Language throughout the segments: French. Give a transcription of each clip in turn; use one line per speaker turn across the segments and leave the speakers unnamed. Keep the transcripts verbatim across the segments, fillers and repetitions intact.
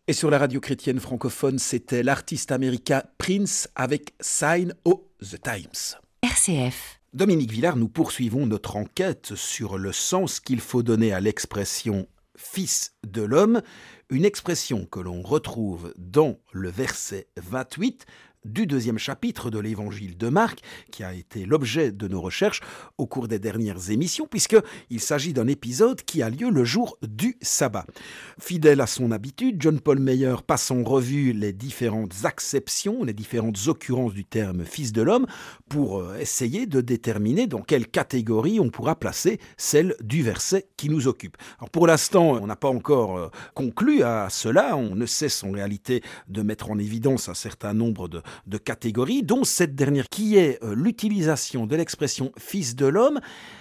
Et sur la radio chrétienne francophone, c'était l'artiste américain Prince avec Sign o' the Times.
R C F.
Dominique Villard, nous poursuivons notre enquête sur le sens qu'il faut donner à l'expression « Fils de l'homme », une expression que l'on retrouve dans le verset vingt-huit du deuxième chapitre de l'évangile de Marc, qui a été l'objet de nos recherches au cours des dernières émissions, puisqu'il s'agit d'un épisode qui a lieu le jour du sabbat. Fidèle à son habitude, John Paul Meyer passe en revue les différentes acceptions, les différentes occurrences du terme « fils de l'homme » pour essayer de déterminer dans quelle catégorie on pourra placer celle du verset qui nous occupe. Alors pour l'instant, on n'a pas encore conclu à cela, on ne cesse en réalité de mettre en évidence un certain nombre de de catégories, dont cette dernière qui est euh, l'utilisation de l'expression « fils de l'homme »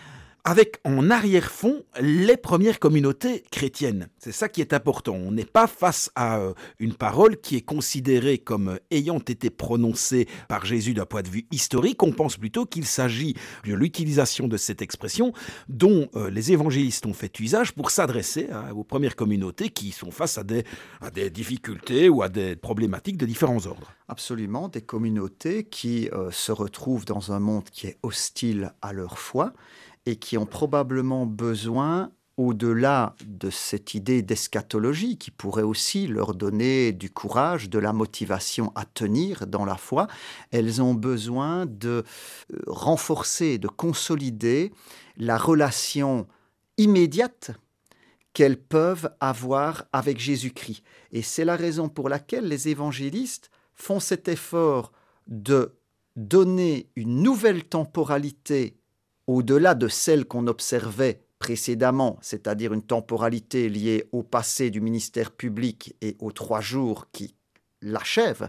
avec en arrière-fond les premières communautés chrétiennes. C'est ça qui est important. On n'est pas face à euh, une parole qui est considérée comme ayant été prononcée par Jésus d'un point de vue historique. On pense plutôt qu'il s'agit de l'utilisation de cette expression dont euh, les évangélistes ont fait usage pour s'adresser hein, aux premières communautés qui sont face à des, à des difficultés ou à des problématiques de différents ordres.
Absolument, des communautés qui euh, se retrouvent dans un monde qui est hostile à leur foi et qui ont probablement besoin, au-delà de cette idée d'eschatologie, qui pourrait aussi leur donner du courage, de la motivation à tenir dans la foi, elles ont besoin de renforcer, de consolider la relation immédiate qu'elles peuvent avoir avec Jésus-Christ. Et c'est la raison pour laquelle les évangélistes font cet effort de donner une nouvelle temporalité au-delà de celle qu'on observait précédemment, c'est-à-dire une temporalité liée au passé du ministère public et aux trois jours qui l'achèvent,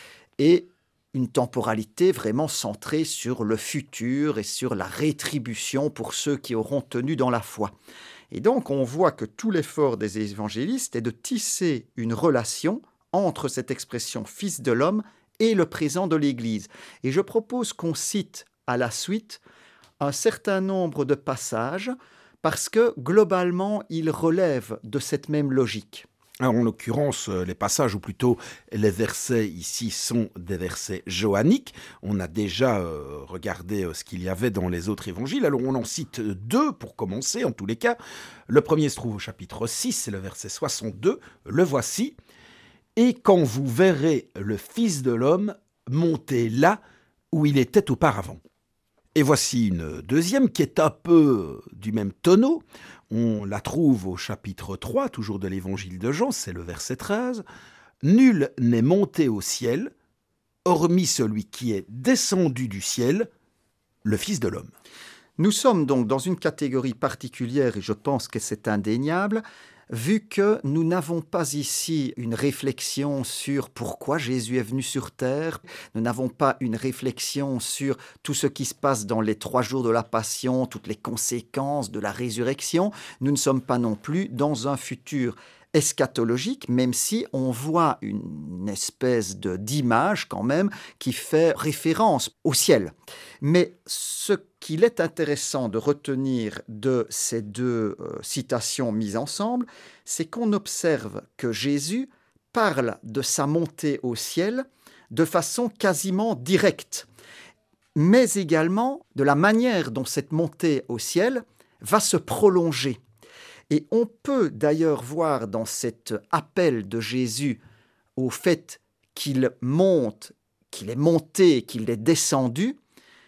et une temporalité vraiment centrée sur le futur et sur la rétribution pour ceux qui auront tenu dans la foi. Et donc on voit que tout l'effort des évangélistes est de tisser une relation entre cette expression « fils de l'homme » et le présent de l'Église. Et je propose qu'on cite à la suite un certain nombre de passages parce que globalement, ils relèvent de cette même logique.
Alors, en l'occurrence, les passages, ou plutôt les versets ici, sont des versets johanniques. On a déjà euh, regardé euh, ce qu'il y avait dans les autres évangiles. Alors, on en cite deux pour commencer, en tous les cas. Le premier se trouve au chapitre six, c'est le verset soixante-deux. Le voici. « Et quand vous verrez le Fils de l'homme monter là où il était auparavant. » Et voici une deuxième qui est un peu du même tonneau. On la trouve au chapitre trois, toujours de l'évangile de Jean, c'est le verset treize. « Nul n'est monté au ciel, hormis celui qui est descendu du ciel, le Fils de l'homme. »
Nous sommes donc dans une catégorie particulière, et je pense que c'est indéniable, vu que nous n'avons pas ici une réflexion sur pourquoi Jésus est venu sur terre, nous n'avons pas une réflexion sur tout ce qui se passe dans les trois jours de la Passion, toutes les conséquences de la résurrection, nous ne sommes pas non plus dans un futur eschatologique, même si on voit une espèce de, d'image quand même qui fait référence au ciel. Mais ce qu'il est intéressant de retenir de ces deux euh, citations mises ensemble, c'est qu'on observe que Jésus parle de sa montée au ciel de façon quasiment directe, mais également de la manière dont cette montée au ciel va se prolonger. Et on peut d'ailleurs voir dans cet appel de Jésus au fait qu'il monte, qu'il est monté, qu'il est descendu,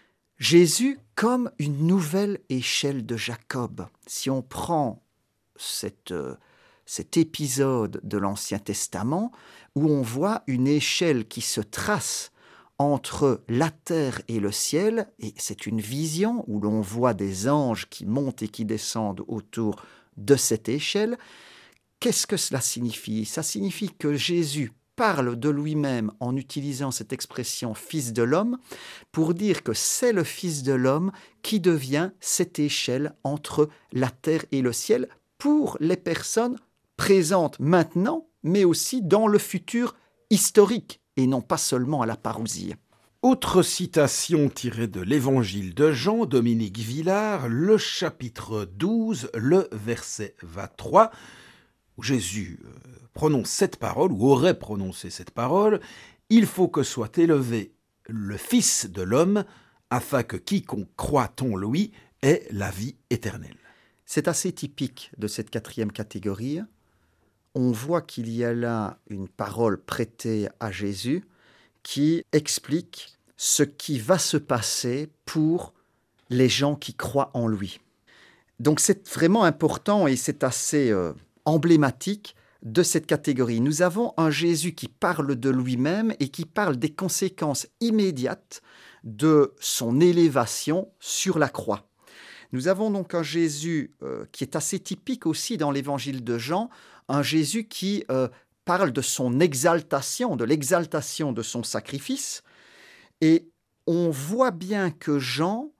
Jésus comme une nouvelle échelle de Jacob. Si on prend cette, euh, cet épisode de l'Ancien Testament où on voit une échelle qui se trace entre la terre et le ciel, et c'est une vision où l'on voit des anges qui montent et qui descendent autour de cette échelle, qu'est-ce que cela signifie ? Ça signifie que Jésus parle de lui-même en utilisant cette expression « fils de l'homme » pour dire que c'est le fils de l'homme qui devient cette échelle entre la terre et le ciel pour les personnes présentes maintenant, mais aussi dans le futur historique et non pas seulement à la parousie.
Autre citation tirée de l'évangile de Jean, Dominique Villard, le chapitre douze, le verset vingt-trois. où Jésus euh, prononce cette parole, ou aurait prononcé cette parole, « Il faut que soit élevé le Fils de l'homme, afin que quiconque croit en lui ait la vie éternelle. »
C'est assez typique de cette quatrième catégorie. On voit qu'il y a là une parole prêtée à Jésus qui explique ce qui va se passer pour les gens qui croient en lui. Donc c'est vraiment important et c'est assez euh, emblématique de cette catégorie. Nous avons un Jésus qui parle de lui-même et qui parle des conséquences immédiates de son élévation sur la croix. Nous avons donc un Jésus euh, qui est assez typique aussi dans l'évangile de Jean, un Jésus qui euh, parle de son exaltation, de l'exaltation de son sacrifice. Et on voit bien que Jean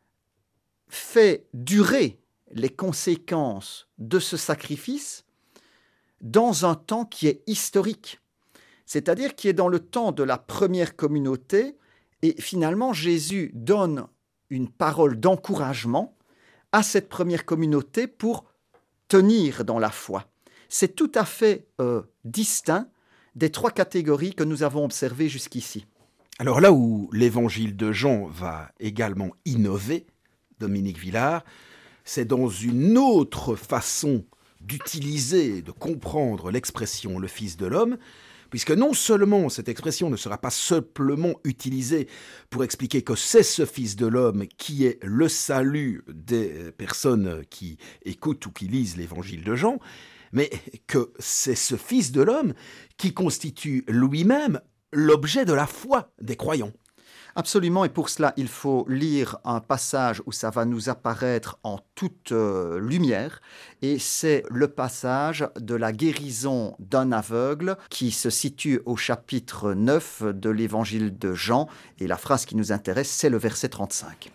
fait durer les conséquences de ce sacrifice dans un temps qui est historique, c'est-à-dire qui est dans le temps de la première communauté, et finalement Jésus donne une parole d'encouragement à cette première communauté pour tenir dans la foi. C'est tout à fait euh, distinct des trois catégories que nous avons observées jusqu'ici.
Alors là où l'évangile de Jean va également innover, Dominique Villard, c'est dans une autre façon d'utiliser, de comprendre l'expression « le Fils de l'homme », puisque non seulement cette expression ne sera pas simplement utilisée pour expliquer que c'est ce Fils de l'homme qui est le salut des personnes qui écoutent ou qui lisent l'évangile de Jean, mais que c'est ce Fils de l'homme qui constitue lui-même l'objet de la foi des croyants.
Absolument, et pour cela, il faut lire un passage où ça va nous apparaître en toute euh, lumière, et c'est le passage de la guérison d'un aveugle qui se situe au chapitre neuf de l'évangile de Jean, et la phrase qui nous intéresse, c'est le verset trente-cinq.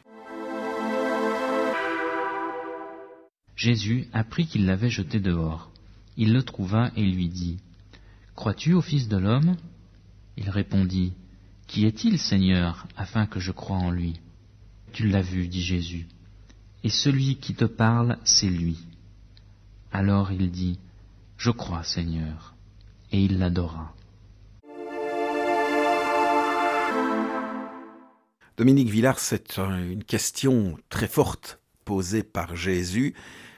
Jésus apprit qu'il l'avait jeté dehors. Il le trouva et lui dit : « Crois-tu au Fils de l'homme » Il répondit : « Qui est-il, Seigneur, afin que je croie en lui ?» « Tu l'as vu, dit Jésus, et celui qui te parle, c'est lui. » Alors il dit : « Je crois, Seigneur. » Et il l'adora.
Dominique Villard, c'est une question très forte posée par Jésus.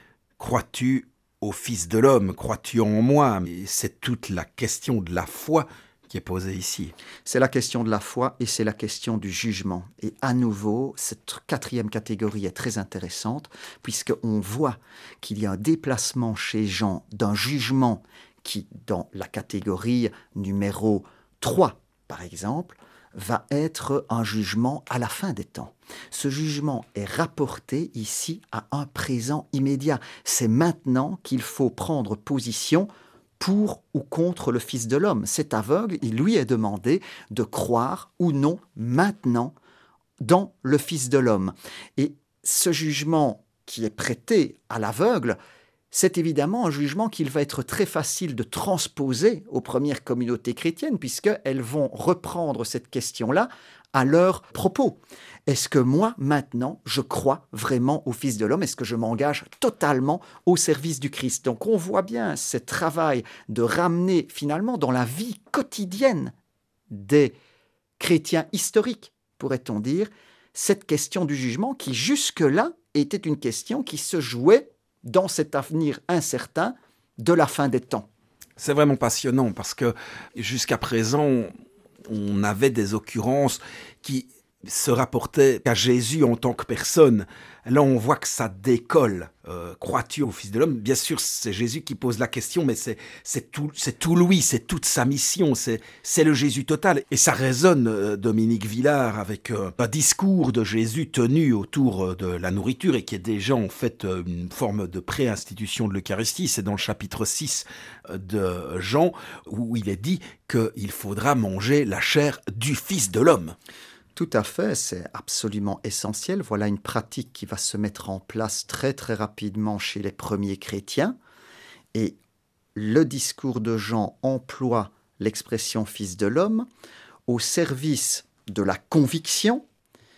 Crois-tu au Fils de l'homme ? Crois-tu en moi ? Mais c'est toute la question de la foi qui est posée ici.
C'est la question de la foi et c'est la question du jugement. Et à nouveau, cette quatrième catégorie est très intéressante puisqu'on voit qu'il y a un déplacement chez Jean d'un jugement qui, dans la catégorie numéro trois, par exemple, va être un jugement à la fin des temps. Ce jugement est rapporté ici à un présent immédiat. C'est maintenant qu'il faut prendre position pour ou contre le Fils de l'homme. Cet aveugle, il lui est demandé de croire ou non maintenant dans le Fils de l'homme. Et ce jugement qui est prêté à l'aveugle, c'est évidemment un jugement qu'il va être très facile de transposer aux premières communautés chrétiennes, puisqu'elles vont reprendre cette question-là à leur propos. Est-ce que moi, maintenant, je crois vraiment au Fils de l'homme ? Est-ce que je m'engage totalement au service du Christ ? Donc on voit bien ce travail de ramener finalement dans la vie quotidienne des chrétiens historiques, pourrait-on dire, cette question du jugement qui jusque-là était une question qui se jouait dans cet avenir incertain de la fin des temps.
C'est vraiment passionnant parce que jusqu'à présent, on avait des occurrences qui se rapportaient à Jésus en tant que personne. Là, on voit que ça décolle. Euh, crois-tu au Fils de l'homme ? Bien sûr, c'est Jésus qui pose la question, mais c'est, c'est, tout, c'est tout lui, c'est toute sa mission, c'est, c'est le Jésus total. Et ça résonne, euh, Dominique Villard, avec euh, un discours de Jésus tenu autour de la nourriture et qui est déjà en fait euh, une forme de pré-institution de l'Eucharistie. C'est dans le chapitre six de Jean où il est dit qu'il faudra manger la chair du Fils de l'homme.
Tout à fait, c'est absolument essentiel. Voilà une pratique qui va se mettre en place très très rapidement chez les premiers chrétiens. Et le discours de Jean emploie l'expression « Fils de l'homme » au service de la conviction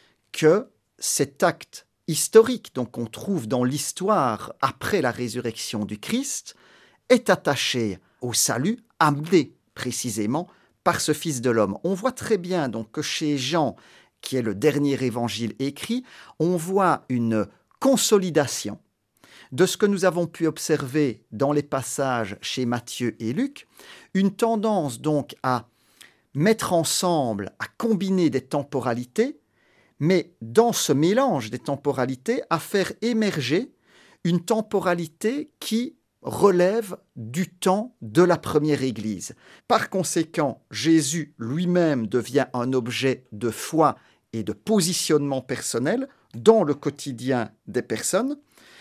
que cet acte historique, donc qu'on trouve dans l'histoire après la résurrection du Christ, est attaché au salut, amené précisément par ce Fils de l'homme. On voit très bien donc que chez Jean, qui est le dernier évangile écrit, on voit une consolidation de ce que nous avons pu observer dans les passages chez Matthieu et Luc, une tendance donc à mettre ensemble, à combiner des temporalités, mais dans ce mélange des temporalités, à faire émerger une temporalité qui relève du temps de la première Église. Par conséquent, Jésus lui-même devient un objet de foi et de positionnement personnel dans le quotidien des personnes,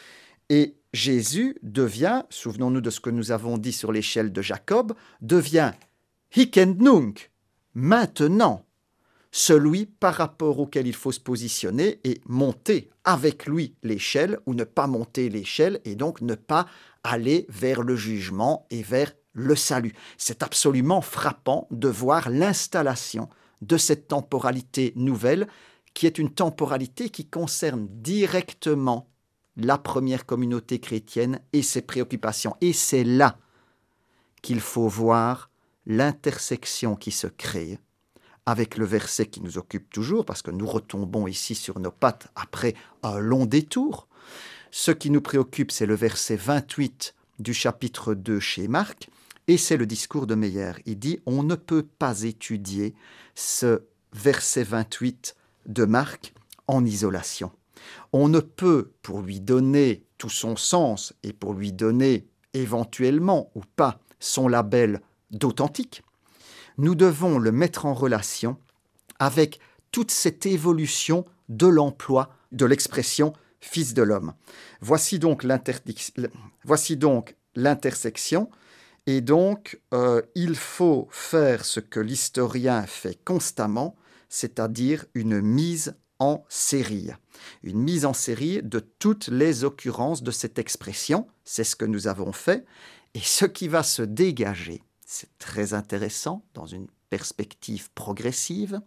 et Jésus devient, souvenons-nous de ce que nous avons dit sur l'échelle de Jacob, devient hic et nunc, maintenant, celui par rapport auquel il faut se positionner et monter avec lui l'échelle ou ne pas monter l'échelle et donc ne pas aller vers le jugement et vers le salut. C'est absolument frappant de voir l'installation de cette temporalité nouvelle qui est une temporalité qui concerne directement la première communauté chrétienne et ses préoccupations. Et c'est là qu'il faut voir l'intersection qui se crée avec le verset qui nous occupe toujours, parce que nous retombons ici sur nos pattes après un long détour. Ce qui nous préoccupe, c'est le verset vingt-huit du chapitre deux chez Marc, et c'est le discours de Meyer. Il dit « On ne peut pas étudier ce verset vingt-huit de Marc en isolation. On ne peut, pour lui donner tout son sens et pour lui donner éventuellement ou pas son label d'authentique, nous devons le mettre en relation avec toute cette évolution de l'emploi de l'expression « Fils de l'homme ». Voici donc, Voici donc l'intersection, et donc euh, il faut faire ce que l'historien fait constamment, c'est-à-dire une mise en série. Une mise en série de toutes les occurrences de cette expression, c'est ce que nous avons fait, et ce qui va se dégager, c'est très intéressant dans une perspective progressive,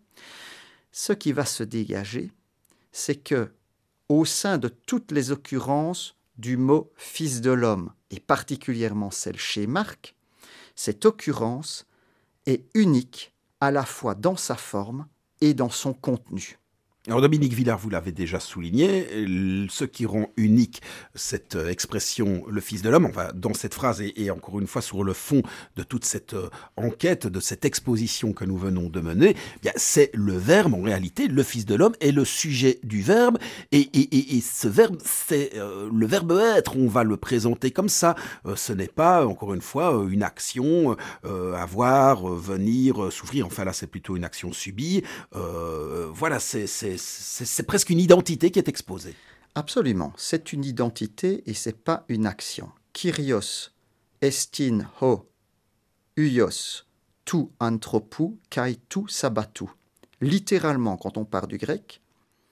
ce qui va se dégager, c'est que au sein de toutes les occurrences du mot « fils de l'homme », et particulièrement celle chez Marc, cette occurrence est unique à la fois dans sa forme et dans son contenu.
Alors Dominique Villard, vous l'avez déjà souligné, ce qui rend unique cette expression « le Fils de l'homme », enfin, dans cette phrase et, et encore une fois sur le fond de toute cette enquête, de cette exposition que nous venons de mener, eh bien, c'est le verbe en réalité, le Fils de l'homme est le sujet du verbe et, et, et, et ce verbe, c'est euh, le verbe être, on va le présenter comme ça, euh, ce n'est pas encore une fois une action, euh, avoir, venir, souffrir, enfin là c'est plutôt une action subie, euh, voilà, c'est... c'est C'est, c'est presque une identité qui est exposée.
Absolument, c'est une identité et c'est pas une action. Kyrios estin ho huios tu anthropou kai tu sabbatou. Littéralement, quand on part du grec,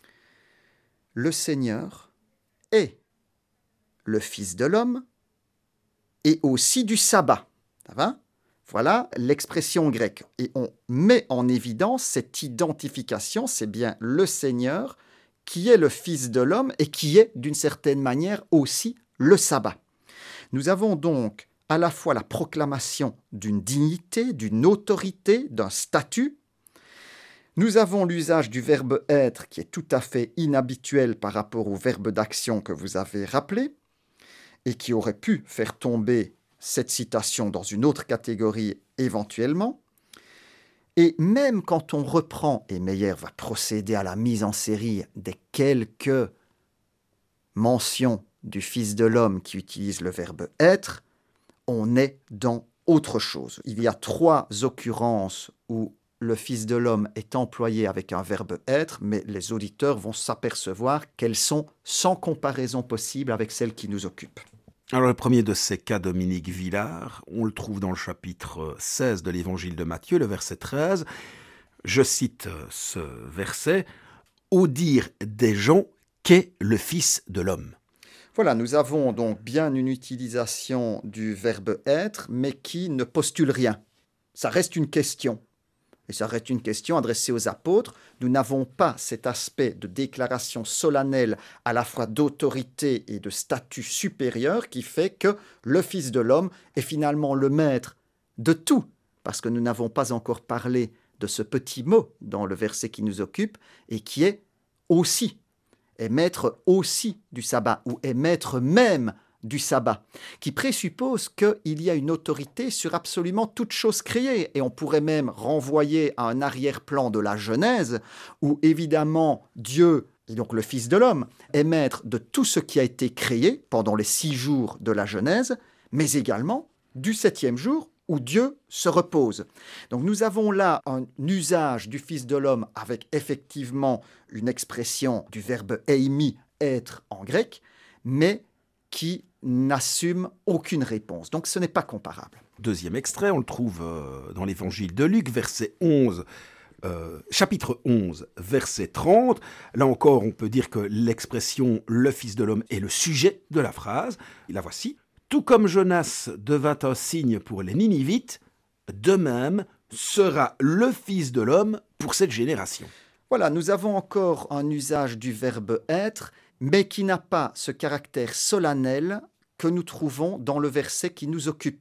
le Seigneur est le Fils de l'homme et aussi du sabbat. Ça va ? Voilà l'expression grecque. Et on met en évidence cette identification, c'est bien le Seigneur qui est le Fils de l'homme et qui est d'une certaine manière aussi le sabbat. Nous avons donc à la fois la proclamation d'une dignité, d'une autorité, d'un statut. Nous avons l'usage du verbe être qui est tout à fait inhabituel par rapport au verbe d'action que vous avez rappelé et qui aurait pu faire tomber cette citation dans une autre catégorie éventuellement. Et même quand on reprend, et Meyer va procéder à la mise en série des quelques mentions du Fils de l'homme qui utilise le verbe être, on est dans autre chose. Il y a trois occurrences où le Fils de l'homme est employé avec un verbe être, mais les auditeurs vont s'apercevoir qu'elles sont sans comparaison possible avec celles qui nous occupent.
Alors le premier de ces cas, Dominique Villard, on le trouve dans le chapitre seize de l'évangile de Matthieu, le verset treize. Je cite ce verset, « Au dire des gens qu'est le Fils de l'homme ».
Voilà, nous avons donc bien une utilisation du verbe être, mais qui ne postule rien. Ça reste une question. et ça reste une question adressée aux apôtres, nous n'avons pas cet aspect de déclaration solennelle à la fois d'autorité et de statut supérieur qui fait que le Fils de l'homme est finalement le maître de tout, parce que nous n'avons pas encore parlé de ce petit mot dans le verset qui nous occupe et qui est aussi, est maître aussi du sabbat ou est maître même du sabbat, qui présuppose qu'il y a une autorité sur absolument toute chose créée. Et on pourrait même renvoyer à un arrière-plan de la Genèse, où évidemment Dieu, et donc le Fils de l'homme, est maître de tout ce qui a été créé pendant les six jours de la Genèse, mais également du septième jour, où Dieu se repose. Donc nous avons là un usage du Fils de l'homme avec effectivement une expression du verbe eimi, être en grec, mais qui n'assume aucune réponse. Donc ce n'est pas comparable.
Deuxième extrait, on le trouve euh, dans l'évangile de Luc, verset onze, euh, chapitre onze, verset trente. Là encore, on peut dire que l'expression « le Fils de l'homme » est le sujet de la phrase. Et la voici. « Tout comme Jonas devint un signe pour les Ninivites, de même sera le Fils de l'homme pour cette génération. »
Voilà, nous avons encore un usage du verbe « être », mais qui n'a pas ce caractère solennel que nous trouvons dans le verset qui nous occupe.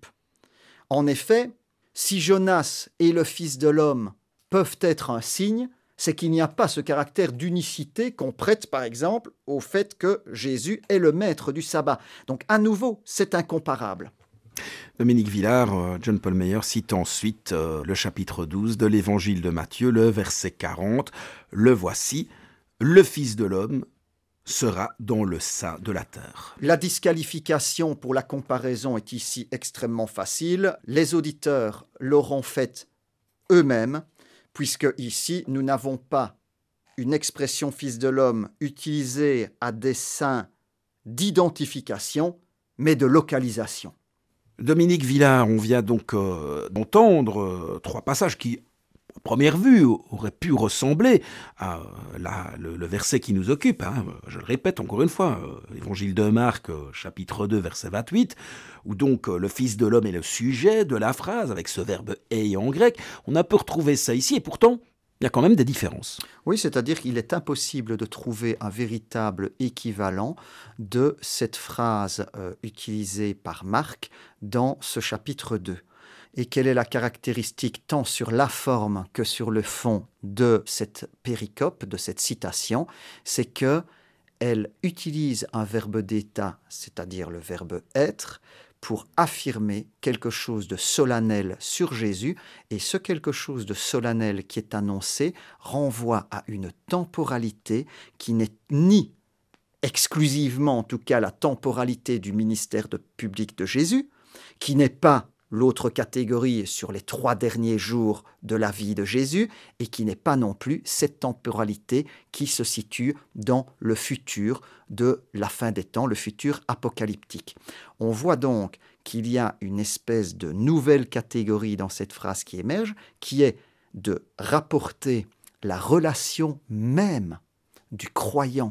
En effet, si Jonas et le Fils de l'homme peuvent être un signe, c'est qu'il n'y a pas ce caractère d'unicité qu'on prête, par exemple, au fait que Jésus est le maître du sabbat. Donc, à nouveau, c'est incomparable.
Dominique Villard, John Paul Meyer cite ensuite euh, le chapitre douze de l'évangile de Matthieu, le verset quarante. Le voici, le Fils de l'homme sera dans le sein de la terre.
La disqualification pour la comparaison est ici extrêmement facile. Les auditeurs l'auront faite eux-mêmes, puisque ici, nous n'avons pas une expression Fils de l'homme utilisée à dessein d'identification, mais de localisation.
Dominique Villard, on vient donc euh, d'entendre euh, trois passages qui, à première vue, auraient pu ressembler à euh, la, le, le verset qui nous occupe. Hein. Je le répète encore une fois, euh, l'évangile de Marc, euh, chapitre deux, verset vingt-huit, où donc euh, le Fils de l'homme est le sujet de la phrase, avec ce verbe « ei » en grec. On a pu retrouver ça ici, et pourtant, il y a quand même des différences.
Oui, c'est-à-dire qu'il est impossible de trouver un véritable équivalent de cette phrase euh, utilisée par Marc dans ce chapitre deux. Et quelle est la caractéristique tant sur la forme que sur le fond de cette péricope, de cette citation, c'est qu'elle utilise un verbe d'état, c'est-à-dire le verbe être, pour affirmer quelque chose de solennel sur Jésus, et ce quelque chose de solennel qui est annoncé renvoie à une temporalité qui n'est ni exclusivement, en tout cas, la temporalité du ministère de public de Jésus, qui n'est pas l'autre catégorie sur les trois derniers jours de la vie de Jésus, et qui n'est pas non plus cette temporalité qui se situe dans le futur de la fin des temps, le futur apocalyptique. On voit donc qu'il y a une espèce de nouvelle catégorie dans cette phrase qui émerge, qui est de rapporter la relation même du croyant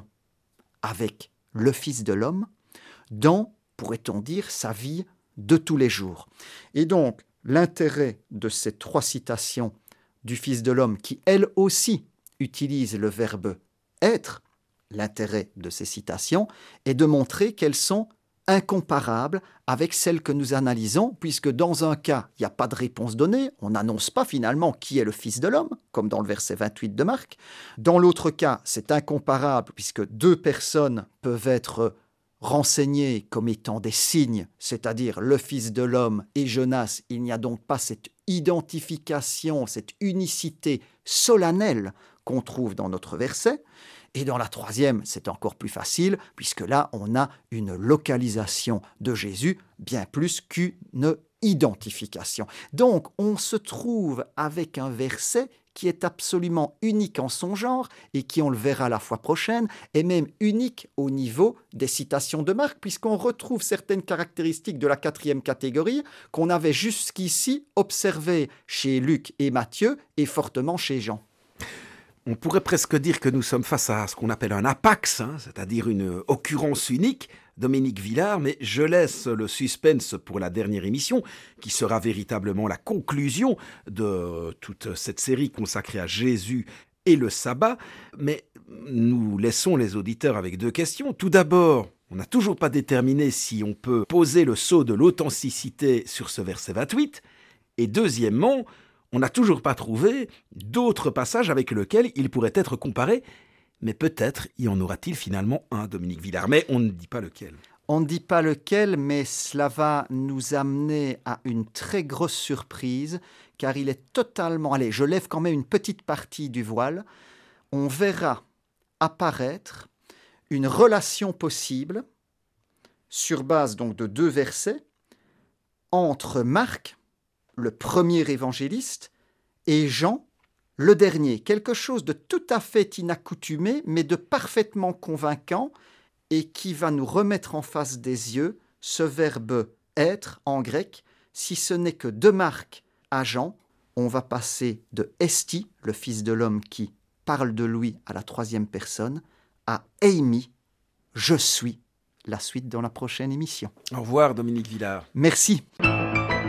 avec le Fils de l'homme dans, pourrait-on dire, sa vie de tous les jours. Et donc, l'intérêt de ces trois citations du Fils de l'homme, qui elles aussi utilisent le verbe être, l'intérêt de ces citations est de montrer qu'elles sont incomparables avec celles que nous analysons, puisque dans un cas, il n'y a pas de réponse donnée, on n'annonce pas finalement qui est le Fils de l'homme, comme dans le verset vingt-huit de Marc. Dans l'autre cas, c'est incomparable, puisque deux personnes peuvent être renseignées comme étant des signes, c'est-à-dire le Fils de l'homme et Jonas. Il n'y a donc pas cette identification, cette unicité solennelle qu'on trouve dans notre verset. Et dans la troisième, c'est encore plus facile, puisque là, on a une localisation de Jésus, bien plus qu'une identification. Donc, on se trouve avec un verset qui est absolument unique en son genre, et qui, on le verra la fois prochaine, est même unique au niveau des citations de Marc, puisqu'on retrouve certaines caractéristiques de la quatrième catégorie qu'on avait jusqu'ici observées chez Luc et Matthieu, et fortement chez Jean.
On pourrait presque dire que nous sommes face à ce qu'on appelle un apax, hein, c'est-à-dire une occurrence unique, Dominique Villard, mais je laisse le suspense pour la dernière émission, qui sera véritablement la conclusion de toute cette série consacrée à Jésus et le sabbat. Mais nous laissons les auditeurs avec deux questions. Tout d'abord, on n'a toujours pas déterminé si on peut poser le sceau de l'authenticité sur ce verset vingt-huit. Et deuxièmement, on n'a toujours pas trouvé d'autres passages avec lesquels il pourrait être comparé, mais peut-être y en aura-t-il finalement un, Dominique Villard, mais on ne dit pas lequel.
On ne dit pas lequel, mais cela va nous amener à une très grosse surprise, car il est totalement... Allez, je lève quand même une petite partie du voile. On verra apparaître une relation possible, sur base donc de deux versets, entre Marc, le premier évangéliste, et Jean, le dernier. Quelque chose de tout à fait inaccoutumé, mais de parfaitement convaincant, et qui va nous remettre en face des yeux ce verbe « être » en grec. Si ce n'est que de Marc à Jean, on va passer de « esti », le Fils de l'homme qui parle de lui à la troisième personne, à « eimi », « je suis ». La suite dans la prochaine émission.
Au revoir, Dominique Villard.
Merci.